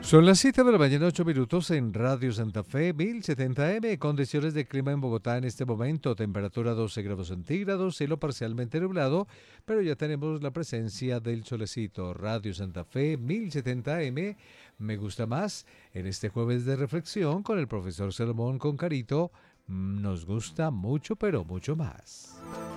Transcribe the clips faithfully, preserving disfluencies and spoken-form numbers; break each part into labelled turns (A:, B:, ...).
A: Son las siete de la mañana, ocho minutos en Radio Santa Fe, mil setenta eme, condiciones de clima en Bogotá en este momento, temperatura doce grados centígrados, cielo parcialmente nublado, pero ya tenemos la presencia del solecito. Radio Santa Fe, mil setenta eme, me gusta más, en este jueves de reflexión con el profesor Salomón Concarito, nos gusta mucho, pero mucho más.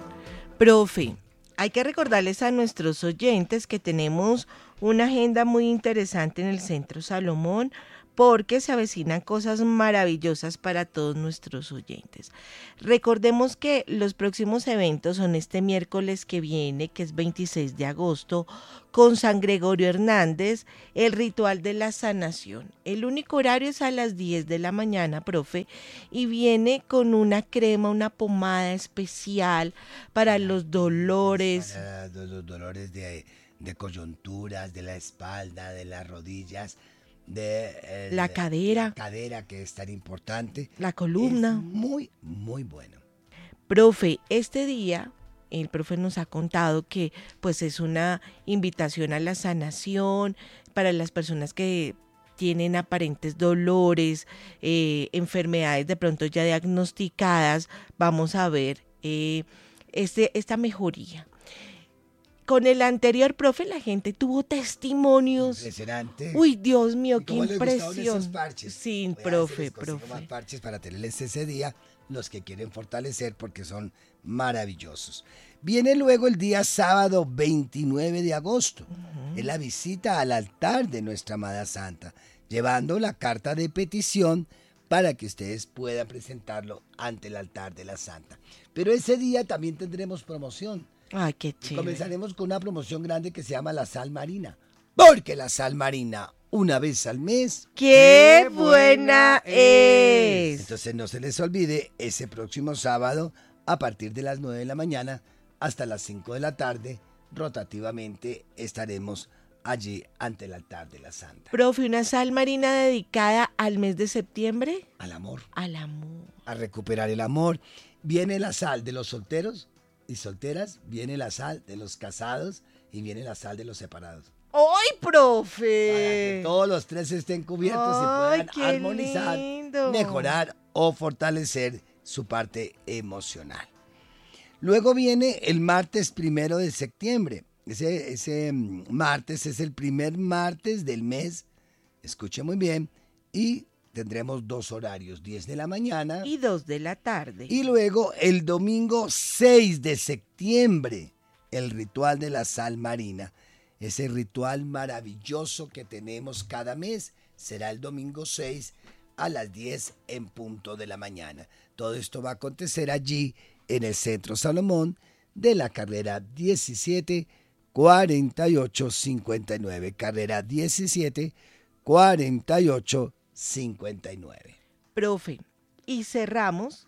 B: Profe, hay que recordarles a nuestros oyentes que tenemos una agenda muy interesante en el Centro Salomón porque se avecinan cosas maravillosas para todos nuestros oyentes. Recordemos que los próximos eventos son este miércoles que viene, que es veintiséis de agosto, con San Gregorio Hernández, el ritual de la sanación. El único horario es a las diez de la mañana, profe, y viene con una crema, una pomada especial para los dolores.
C: Para los dolores de, de coyunturas, de la espalda, de las rodillas, de eh,
B: la cadera.
C: La cadera, que es tan importante.
B: La columna.
C: Es muy, muy bueno.
B: Profe, este día el profe nos ha contado que pues es una invitación a la sanación para las personas que tienen aparentes dolores, eh, enfermedades de pronto ya diagnosticadas. Vamos a ver eh, este, esta mejoría. Con el anterior, profe, la gente tuvo testimonios.
C: Impresionante.
B: Uy, Dios mío, qué
C: ¿Cómo
B: impresión.
C: le esos parches?
B: Sí,
C: Voy
B: profe,
C: a
B: profe.
C: más parches para tenerles ese día, los que quieren fortalecer, porque son maravillosos. Viene luego el día sábado veintinueve de agosto. Uh-huh. Es la visita al altar de nuestra amada Santa, llevando la carta de petición para que ustedes puedan presentarlo ante el altar de la Santa. Pero ese día también tendremos promoción.
B: Ay, qué chévere.
C: Comenzaremos con una promoción grande que se llama la sal marina. Porque la sal marina, una vez al mes,
B: ¡qué buena es!
C: Entonces no se les olvide, ese próximo sábado, a partir de las nueve de la mañana hasta las cinco de la tarde, rotativamente estaremos allí ante el altar de la Santa.
B: Profe, ¿una sal marina dedicada al mes de septiembre?
C: Al amor.
B: Al amor.
C: A recuperar el amor. Viene la sal de los solteros y solteras, viene la sal de los casados y viene la sal de los separados.
B: ¡Ay, profe!
C: Para que todos los tres estén cubiertos
B: Ay,
C: y puedan armonizar,
B: lindo.
C: mejorar o fortalecer su parte emocional. Luego viene el martes primero de septiembre. Ese, ese martes es el primer martes del mes, escuche muy bien, y tendremos dos horarios, diez de la mañana
B: y dos de la tarde.
C: Y luego el domingo seis de septiembre, el ritual de la sal marina. Ese ritual maravilloso que tenemos cada mes será el domingo seis a las diez en punto de la mañana. Todo esto va a acontecer allí en el Centro Salomón de la carrera diecisiete cuarenta y ocho cincuenta y nueve. Carrera diecisiete cuarenta y ocho cincuenta y nueve.
B: Profe, y cerramos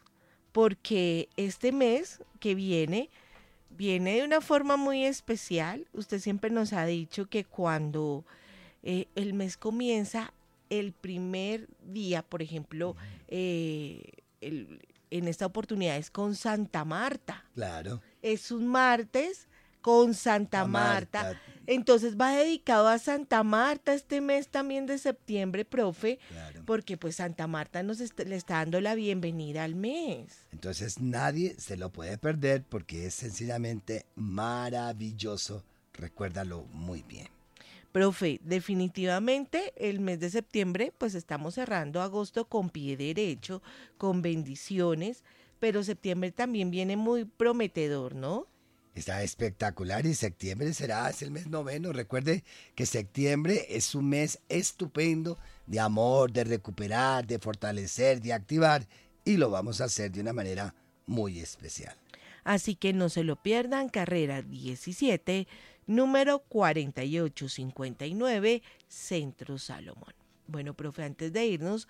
B: porque este mes que viene, viene de una forma muy especial. Usted siempre nos ha dicho que cuando eh, el mes comienza, el primer día, por ejemplo, eh, el, en esta oportunidad es con Santa Marta.
C: Claro.
B: Es un martes con Santa Marta. Marta. Entonces va dedicado a Santa Marta este mes también de septiembre, profe, claro. Porque pues Santa Marta nos est- le está dando la bienvenida al mes.
C: Entonces nadie se lo puede perder porque es sencillamente maravilloso. Recuérdalo muy bien.
B: Profe, definitivamente el mes de septiembre pues estamos cerrando agosto con pie derecho, con bendiciones, pero septiembre también viene muy prometedor, ¿no?
C: Está espectacular y septiembre será, es el mes noveno. Recuerde que septiembre es un mes estupendo de amor, de recuperar, de fortalecer, de activar, y lo vamos a hacer de una manera muy especial.
B: Así que no se lo pierdan, carrera diecisiete, número cuarenta y ocho cincuenta y nueve, Centro Salomón. Bueno, profe, antes de irnos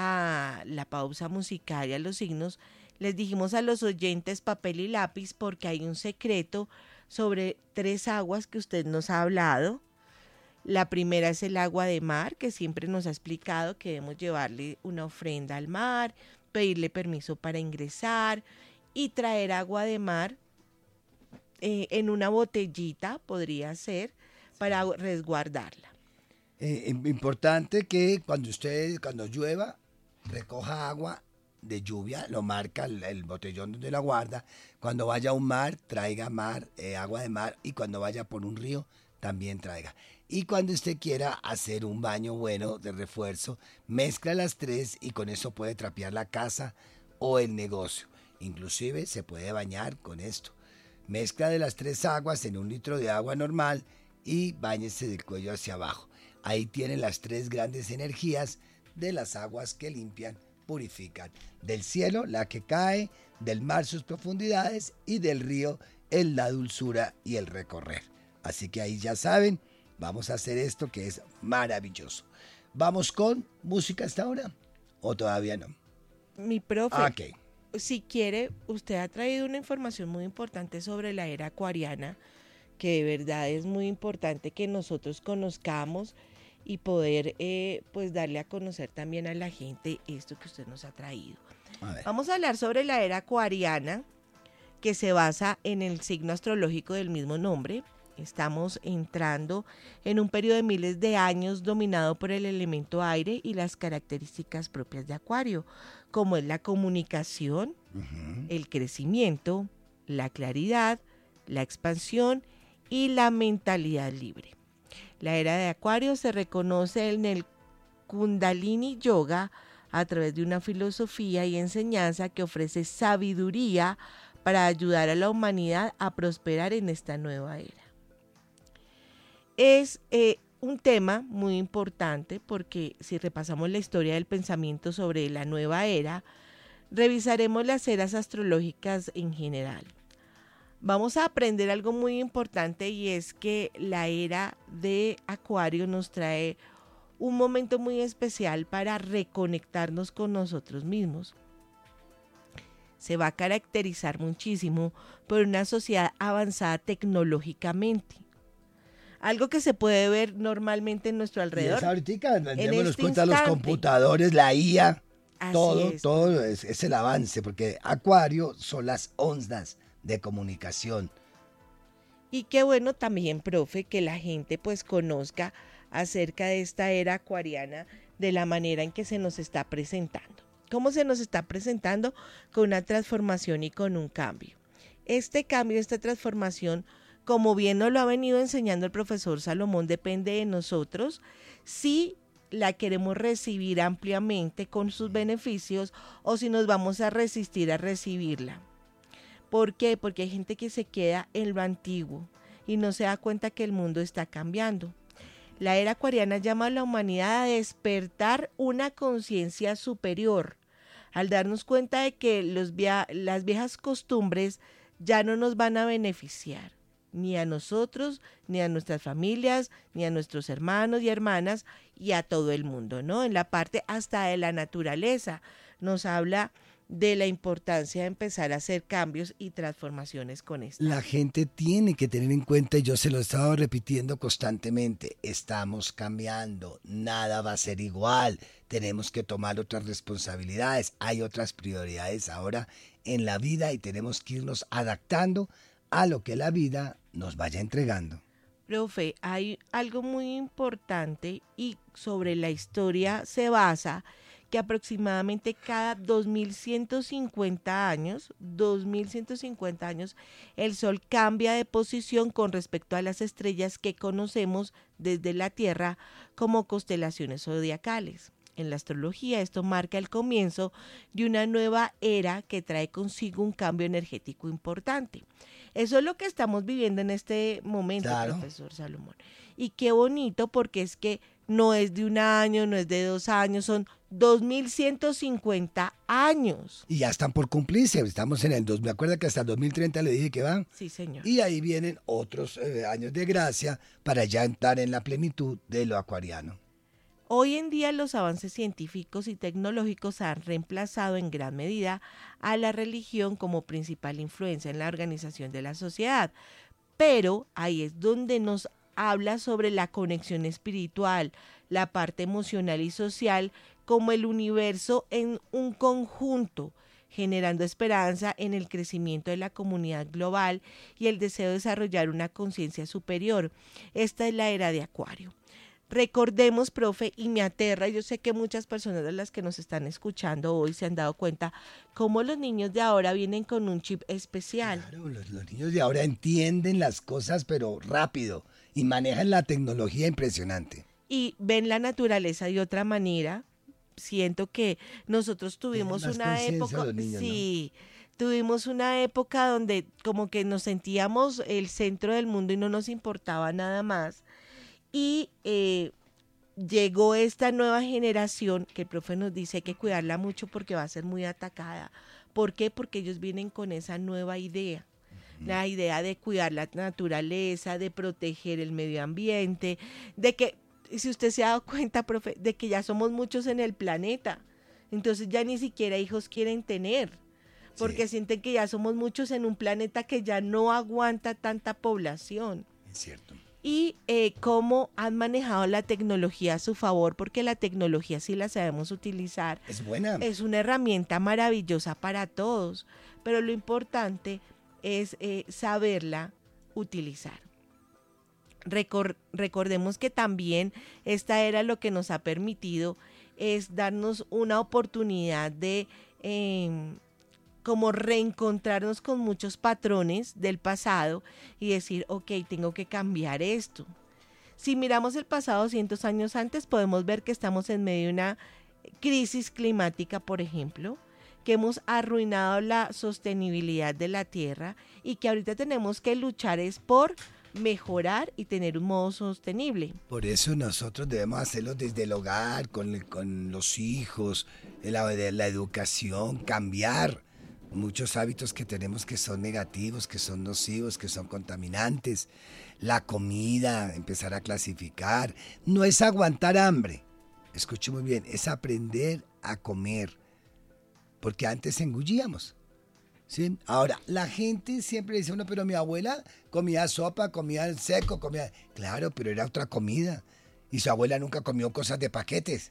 B: a la pausa musical y a los signos, les dijimos a los oyentes papel y lápiz porque hay un secreto sobre tres aguas que usted nos ha hablado. La primera es el agua de mar, que siempre nos ha explicado que debemos llevarle una ofrenda al mar, pedirle permiso para ingresar y traer agua de mar eh, en una botellita, podría ser, para resguardarla.
C: Eh, importante que cuando usted, cuando llueva, recoja agua de lluvia, lo marca el, el botellón donde la guarda. Cuando vaya a un mar, traiga mar, eh, agua de mar, y cuando vaya por un río, también traiga. Y cuando usted quiera hacer un baño bueno de refuerzo, mezcla las tres y con eso puede trapear la casa o el negocio. Inclusive se puede bañar con esto. Mezcla de las tres aguas en un litro de agua normal y báñese del cuello hacia abajo. Ahí tienen las tres grandes energías de las aguas que limpian, purifican. Del cielo, la que cae, del mar sus profundidades y del río en la dulzura y el recorrer. Así que ahí ya saben, vamos a hacer esto que es maravilloso. ¿Vamos con música hasta ahora o todavía no?
B: Mi profe,
C: Ok.
B: si quiere, usted ha traído una información muy importante sobre la era acuariana, que de verdad es muy importante que nosotros conozcamos y poder eh, pues darle a conocer también a la gente esto que usted nos ha traído.
C: A ver.
B: Vamos a hablar sobre la era acuariana, que se basa en el signo astrológico del mismo nombre. Estamos entrando en un periodo de miles de años dominado por el elemento aire y las características propias de Acuario, como es la comunicación,
C: Uh-huh.
B: el crecimiento, la claridad, la expansión y la mentalidad libre. La era de Acuario se reconoce en el Kundalini Yoga a través de una filosofía y enseñanza que ofrece sabiduría para ayudar a la humanidad a prosperar en esta nueva era. Es eh, un tema muy importante porque si repasamos la historia del pensamiento sobre la nueva era, revisaremos las eras astrológicas en general. Vamos a aprender algo muy importante y es que la era de Acuario nos trae un momento muy especial para reconectarnos con nosotros mismos. Se va a caracterizar muchísimo por una sociedad avanzada tecnológicamente. Algo que se puede ver normalmente en nuestro alrededor.
C: Y esa ahorita, démonos
B: este
C: cuenta, los
B: instante.
C: computadores, la I A,
B: Así
C: todo,
B: es.
C: todo es, es el avance, porque Acuario son las ondas de comunicación.
B: Y qué bueno también, profe, que la gente pues conozca acerca de esta era acuariana de la manera en que se nos está presentando. ¿Cómo se nos está presentando? Con una transformación y con un cambio. Este cambio, esta transformación, como bien nos lo ha venido enseñando el profesor Salomón, depende de nosotros si la queremos recibir ampliamente con sus beneficios o si nos vamos a resistir a recibirla. ¿Por qué? Porque hay gente que se queda en lo antiguo y no se da cuenta que el mundo está cambiando. La era acuariana llama a la humanidad a despertar una conciencia superior, al darnos cuenta de que los via- las viejas costumbres ya no nos van a beneficiar, ni a nosotros, ni a nuestras familias, ni a nuestros hermanos y hermanas, y a todo el mundo, ¿no? En la parte hasta de la naturaleza nos habla de la importancia de empezar a hacer cambios y transformaciones con esto.
C: La gente tiene que tener en cuenta, y yo se lo he estado repitiendo constantemente, estamos cambiando, nada va a ser igual, tenemos que tomar otras responsabilidades, hay otras prioridades ahora en la vida y tenemos que irnos adaptando a lo que la vida nos vaya entregando.
B: Profe, hay algo muy importante y sobre la historia se basa que aproximadamente cada dos mil ciento cincuenta años, dos mil ciento cincuenta años, el Sol cambia de posición con respecto a las estrellas que conocemos desde la Tierra como constelaciones zodiacales. En la astrología esto marca el comienzo de una nueva era que trae consigo un cambio energético importante. Eso es lo que estamos viviendo en este momento,
C: Claro.
B: profesor Salomón. Y qué bonito porque es que no es de un año, no es de dos años, son dos mil ciento cincuenta años.
C: Y ya están por cumplirse, estamos en el dos, me acuerdo que hasta el dos mil treinta le dije que van.
B: Sí, señor.
C: Y ahí vienen otros eh, años de gracia para ya entrar en la plenitud de lo acuariano.
B: Hoy en día los avances científicos y tecnológicos han reemplazado en gran medida a la religión como principal influencia en la organización de la sociedad, pero ahí es donde nos habla sobre la conexión espiritual, la parte emocional y social como el universo en un conjunto, generando esperanza en el crecimiento de la comunidad global y el deseo de desarrollar una conciencia superior. Esta es la era de Acuario. Recordemos, profe, y me aterra, yo sé que muchas personas de las que nos están escuchando hoy se han dado cuenta cómo los niños de ahora vienen con un chip especial.
C: Claro, los, los niños de ahora entienden las cosas, pero rápido, y manejan la tecnología impresionante.
B: Y ven la naturaleza de otra manera. Siento que nosotros tuvimos
C: Tienen más
B: una
C: conciencia
B: época,
C: los niños,
B: sí, tuvimos una época donde como que nos sentíamos el centro del mundo y no nos importaba nada más. Y eh, llegó esta nueva generación que el profe nos dice hay que cuidarla mucho porque va a ser muy atacada. ¿Por qué? Porque ellos vienen con esa nueva idea. La idea de cuidar la naturaleza, de proteger el medio ambiente, de que, si usted se ha dado cuenta, profe, de que ya somos muchos en el planeta. Entonces ya ni siquiera hijos quieren tener, porque
C: Sí.
B: sienten que ya somos muchos en un planeta que ya no aguanta tanta población.
C: Es cierto.
B: Y eh, cómo han manejado la tecnología a su favor, porque la tecnología sí la sabemos utilizar.
C: Es buena.
B: Es una herramienta maravillosa para todos, pero lo importante es eh, saberla utilizar. Recor- recordemos que también esta era lo que nos ha permitido es darnos una oportunidad de eh, como reencontrarnos con muchos patrones del pasado y decir, ok, tengo que cambiar esto. Si miramos el pasado cientos años antes, podemos ver que estamos en medio de una crisis climática, por ejemplo, que hemos arruinado la sostenibilidad de la tierra y que ahorita tenemos que luchar es por mejorar y tener un modo sostenible.
C: Por eso nosotros debemos hacerlo desde el hogar, con, con los hijos, la, de la educación, cambiar muchos hábitos que tenemos que son negativos, que son nocivos, que son contaminantes. La comida, empezar a clasificar. No es aguantar hambre, escuche muy bien, es aprender a comer. Porque antes engullíamos. ¿Sí? Ahora, la gente siempre dice, bueno, pero mi abuela comía sopa, comía seco, comía... Claro, pero era otra comida. Y su abuela nunca comió cosas de paquetes.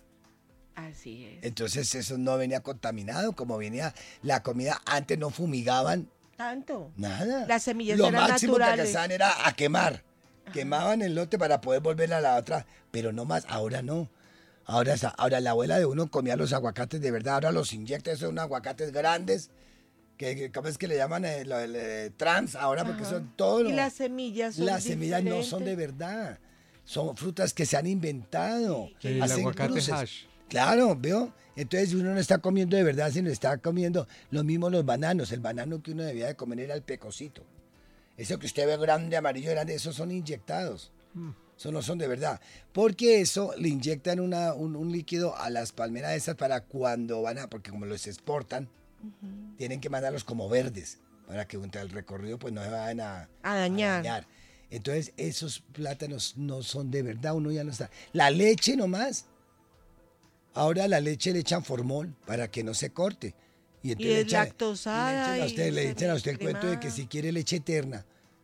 B: Así es.
C: Entonces eso no venía contaminado, como venía la comida. Antes no fumigaban
B: Tanto.
C: nada.
B: Las semillas
C: Lo
B: eran
C: máximo que
B: naturales.
C: hacían era a quemar. Quemaban el lote para poder volver a la otra, pero no más, ahora no. Ahora, ahora la abuela de uno comía los aguacates de verdad, ahora los inyecta, esos son aguacates grandes, que, que ¿cómo es que le llaman? Eh, lo- el, eh, trans ahora, porque
B: Ajá.
C: son todos
B: Y
C: los...
B: las semillas son
C: Las semillas no son de
B: diferentes.
C: verdad, son frutas que se han inventado.
A: Sí, el
C: hacen
A: aguacate
C: cruces.
A: hash.
C: Claro, ¿veo? Entonces uno no está comiendo de verdad, sino está comiendo lo mismo los bananos. El banano que uno debía de comer era el pecosito. Eso que usted ve grande, amarillo, grande, esos son inyectados. Eso no son de verdad. Porque eso le inyectan una, un, un líquido a las palmeras esas para cuando van a, porque como los exportan, tienen que mandarlos como verdes, para que durante el recorrido pues no se vayan a,
B: A dañar.
C: a dañar. Entonces esos plátanos no son de verdad, uno ya no está. La leche nomás. Ahora a la leche le echan formol para que no se corte. Y, entonces
B: Y
C: le
B: es
C: echan-
B: lactosada
C: y le echan a
B: y
C: usted, le
B: se
C: echan a usted el cuento de que
B: cremada.
C: si quiere leche eterna.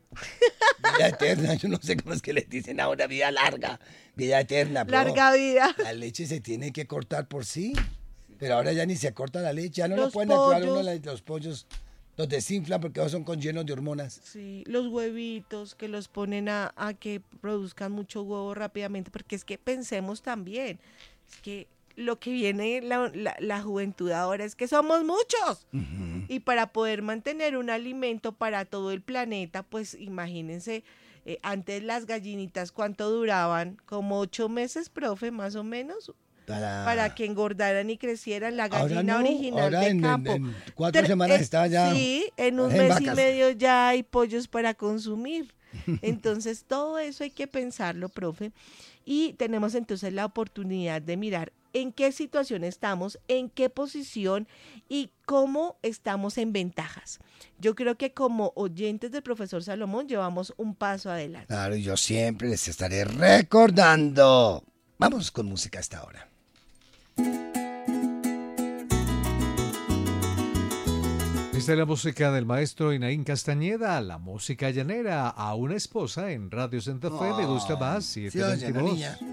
C: Vida eterna, yo no sé cómo es que le dicen ahora, vida larga, vida eterna. bro.
B: Larga vida.
C: La leche se tiene que cortar por sí. Pero ahora ya ni se corta la leche, ya no lo
B: Los
C: pueden actuar uno,
B: pollos.
C: la- los pollos. Los desinflan porque esos son con llenos de hormonas.
B: Sí, los huevitos que los ponen a, a que produzcan mucho huevo rápidamente, porque es que pensemos también, es que lo que viene la, la, la juventud ahora es que somos muchos. Y para poder mantener un alimento para todo el planeta, pues imagínense, eh, antes las gallinitas, ¿cuánto duraban? Como ocho meses, profe, más o menos,
C: Para,
B: para que engordaran y crecieran la
C: Ahora
B: gallina
C: no,
B: original
C: ahora
B: de
C: en- en-
B: campo.
C: en cuatro
B: Tre-
C: semanas
B: eh,
C: está ya
B: Sí, en un
C: en
B: mes
C: vacas.
B: y medio ya hay pollos para consumir. Entonces, todo eso hay que pensarlo, profe. Y tenemos entonces la oportunidad de mirar en qué situación estamos, en qué posición y cómo estamos en ventajas. Yo creo que como oyentes del profesor Salomón llevamos un paso adelante.
C: Claro, yo siempre les estaré recordando. Vamos con música a esta hora.
A: Esta es la música del maestro Inaín Castañeda, la música llanera, a una esposa en Radio Santa Fe, me gusta más,
C: Sí,
A: siete
C: oye, la
A: veintidós.
C: niña.